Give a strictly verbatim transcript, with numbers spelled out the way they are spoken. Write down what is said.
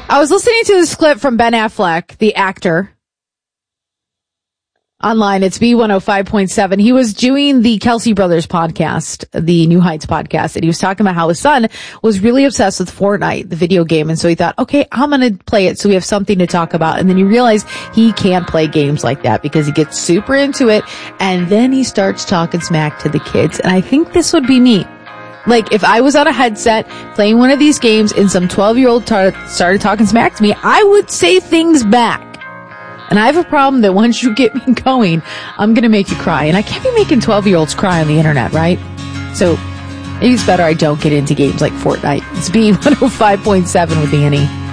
I was listening to this clip from Ben Affleck, the actor. Online, it's B one oh five point seven. He was doing the Kelsey Brothers podcast, the New Heights podcast, and he was talking about how his son was really obsessed with Fortnite, the video game. And so he thought, okay, I'm going to play it so we have something to talk about. And then he realized he can't play games like that because he gets super into it. And then he starts talking smack to the kids. And I think this would be me. Like, if I was on a headset playing one of these games and some twelve-year-old tar- started talking smack to me, I would say things back. And I have a problem that once you get me going, I'm going to make you cry. And I can't be making twelve-year-olds cry on the internet, right? So maybe it's better I don't get into games like Fortnite. It's B one oh five point seven with Annie.